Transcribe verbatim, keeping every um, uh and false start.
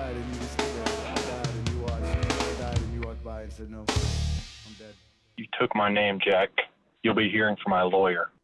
died and you were still there. I died and you watched. I died and you walked by and said, no, I'm dead. You took my name, Jack. You'll be hearing from my lawyer.